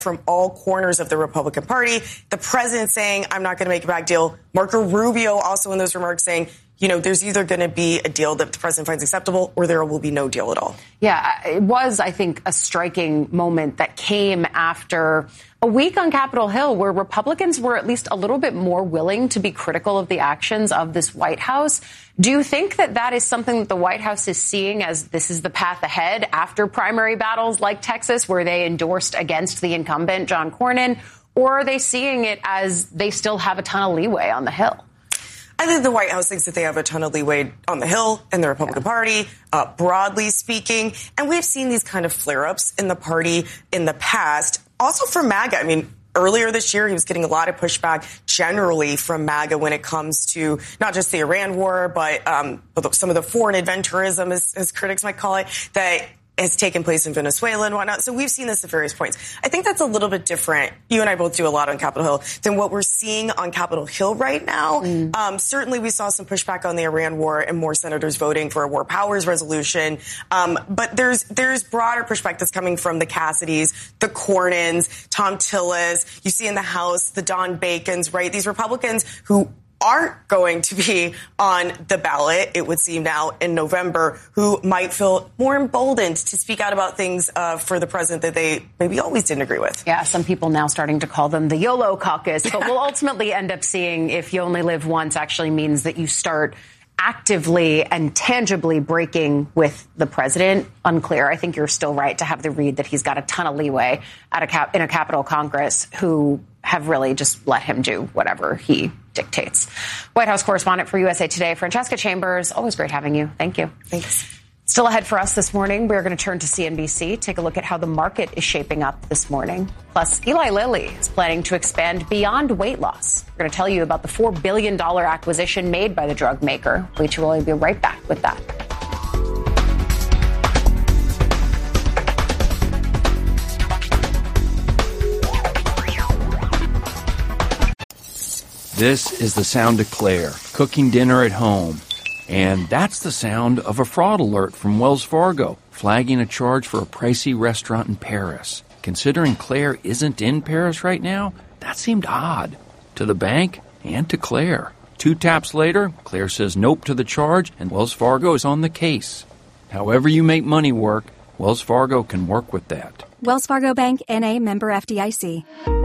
from all corners of the Republican Party. The president saying, I'm not going to make a bad deal. Marco Rubio also in those remarks saying, there's either going to be a deal that the president finds acceptable or there will be no deal at all. Yeah, it was, I think, a striking moment that came after a week on Capitol Hill where Republicans were at least a little bit more willing to be critical of the actions of this White House. Do you think that that is something that the White House is seeing as this is the path ahead after primary battles like Texas, where they endorsed against the incumbent, John Cornyn, or are they seeing it as they still have a ton of leeway on the Hill? I think the White House thinks that they have a ton of leeway on the Hill and the Republican Party, broadly speaking. And we've seen these kind of flare-ups in the party in the past. Also from MAGA. I mean, earlier this year, he was getting a lot of pushback generally from MAGA when it comes to not just the Iran war, but some of the foreign adventurism, as critics might call it, that has taken place in Venezuela and whatnot. So we've seen this at various points. I think that's a little bit different. You and I both do a lot on Capitol Hill than what we're seeing on Capitol Hill right now. Certainly we saw some pushback on the Iran war and more senators voting for a war powers resolution. But there's broader pushback that's coming from the Cassidys, the Cornyns, Tom Tillis. You see in the House, the Don Bacons, right? These Republicans who aren't going to be on the ballot, it would seem now, in November, who might feel more emboldened to speak out about things for the president that they maybe always didn't agree with. Yeah, some people now starting to call them the YOLO caucus, but we'll ultimately end up seeing if you only live once actually means that you start actively and tangibly breaking with the president. Unclear. I think you're still right to have the read that he's got a ton of leeway in a Capitol Congress who have really just let him do whatever he dictates. White House correspondent for USA Today, Francesca Chambers, always great having you. Thank you. Thanks. Still ahead for us this morning, we're going to turn to CNBC, take a look at how the market is shaping up this morning. Plus, Eli Lilly is planning to expand beyond weight loss. We're going to tell you about the $4 billion acquisition made by the drug maker. We'll be right back with that. This is the sound of Claire, cooking dinner at home. And that's the sound of a fraud alert from Wells Fargo, flagging a charge for a pricey restaurant in Paris. Considering Claire isn't in Paris right now, that seemed odd to the bank and to Claire. 2 taps later, Claire says nope to the charge, and Wells Fargo is on the case. However you make money work, Wells Fargo can work with that. Wells Fargo Bank, N.A., member FDIC.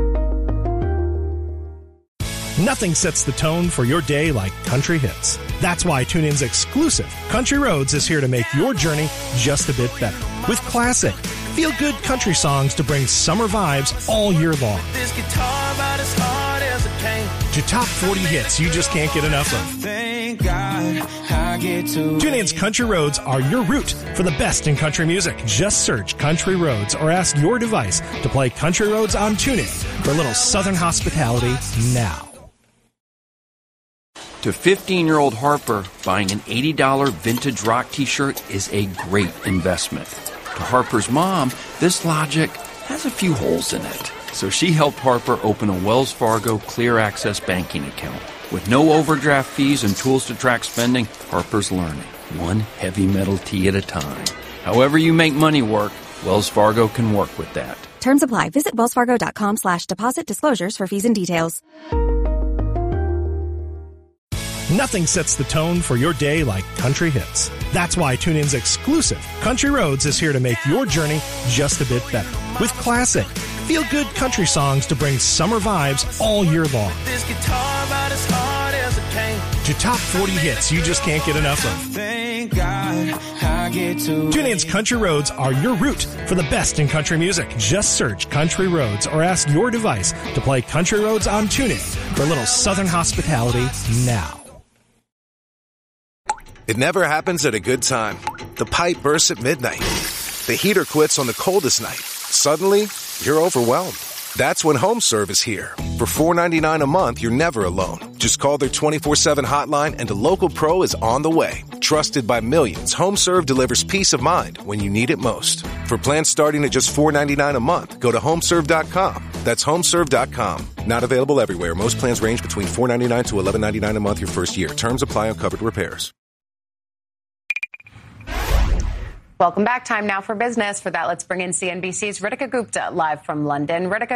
Nothing sets the tone for your day like country hits. That's why TuneIn's exclusive Country Roads is here to make your journey just a bit better. With classic, feel-good country songs to bring summer vibes all year long. This guitar about as hard as it came. To top 40 hits you just can't get enough of. Thank God I get to TuneIn's Country Roads are your route for the best in country music. Just search Country Roads or ask your device to play Country Roads on TuneIn for a little southern hospitality now. To 15-year-old Harper, buying an $80 vintage rock t-shirt is a great investment. To Harper's mom, this logic has a few holes in it. So she helped Harper open a Wells Fargo Clear Access banking account. With no overdraft fees and tools to track spending, Harper's learning, one heavy metal tee at a time. However you make money work, Wells Fargo can work with that. Terms apply. Visit wellsfargo.com/deposit disclosures for fees and details. Nothing sets the tone for your day like country hits. That's why TuneIn's exclusive Country Roads is here to make your journey just a bit better. With classic, feel-good country songs to bring summer vibes all year long. This guitar about as hard as it came. To top 40 hits you just can't get enough of. Thank God I get to TuneIn's Country Roads are your route for the best in country music. Just search Country Roads or ask your device to play Country Roads on TuneIn for a little southern hospitality now. It never happens at a good time. The pipe bursts at midnight. The heater quits on the coldest night. Suddenly, you're overwhelmed. That's when HomeServe is here. For $4.99 a month, you're never alone. Just call their 24/7 hotline and a local pro is on the way. Trusted by millions, HomeServe delivers peace of mind when you need it most. For plans starting at just $4.99 a month, go to HomeServe.com. That's HomeServe.com. Not available everywhere. Most plans range between $4.99 to $11.99 a month your first year. Terms apply on covered repairs. Welcome back. Time now for business. For that, let's bring in CNBC's Ritika Gupta live from London. Ritika,